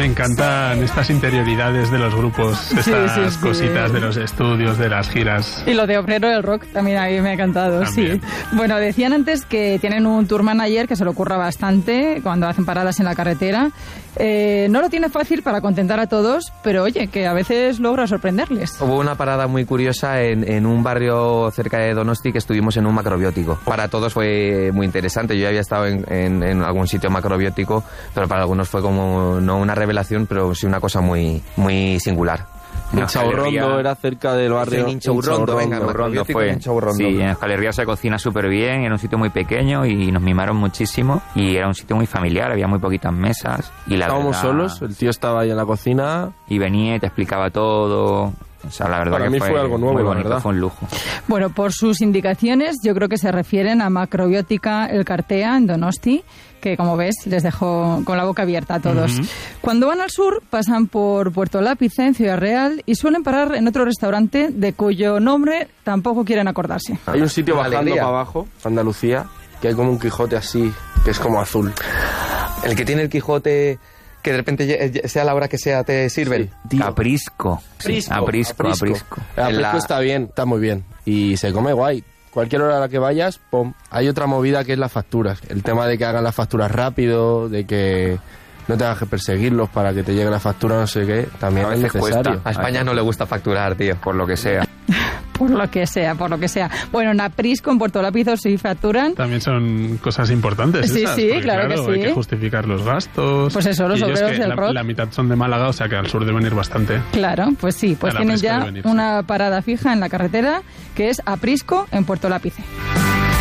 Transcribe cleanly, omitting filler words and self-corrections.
Me encantan estas interioridades de los grupos, estas cositas de los estudios, de las giras. Y lo de Obrero del Rock también a mí me ha encantado, también. Sí. Bueno, decían antes que tienen un tour manager que se lo ocurra bastante cuando hacen paradas en la carretera. No lo tiene fácil para contentar a todos, pero oye, que a veces logra sorprenderles. Hubo una parada muy curiosa en un barrio cerca de Donosti que estuvimos en un macrobiótico. Para todos fue muy interesante. Yo ya había estado en algún sitio macrobiótico, pero para algunos fue como no una revelación, pero sí una cosa muy, muy singular. Inchaurrondo era cerca del barrio. Inchaurrondo, venga, Inchaurrondo fue. Sí, en Euskal Herria se cocina súper bien, era un sitio muy pequeño y nos mimaron muchísimo y era un sitio muy familiar, había muy poquitas mesas. Y estábamos solos, el tío estaba ahí en la cocina. Y venía y te explicaba todo. O sea, la verdad para mí fue algo nuevo, muy bonito, la verdad. Fue un lujo. Bueno, por sus indicaciones, yo creo que se refieren a Macrobiótica El Cartea en Donosti, que como ves les dejó con la boca abierta a todos. Cuando van al sur pasan por Puerto Lápice en Ciudad Real y suelen parar en otro restaurante de cuyo nombre tampoco quieren acordarse. Hay un sitio bajando para abajo, Andalucía, que hay como un Quijote así, que es como azul. El que tiene el Quijote que de repente sea la hora que sea te sirven. Sí, Aprisco. Aprisco. Aprisco está bien, está muy bien y se come guay. Cualquier hora a la que vayas, pum. Hay otra movida que es las facturas. El tema de que hagan las facturas rápido, de que no tengas que perseguirlos para que te llegue la factura, no sé qué, también es necesario. A España no le gusta facturar, tío, por lo que sea. Por lo que sea. Bueno, en Aprisco, en Puerto Lápiz, sí facturan. También son cosas importantes esas. Sí, claro que sí. Hay que justificar los gastos. Pues eso, los obreros del rock. La mitad son de Málaga, o sea que al sur deben ir bastante. Claro, pues sí. Pues tienen ya una parada fija en la carretera, que es Aprisco, en Puerto Lápice.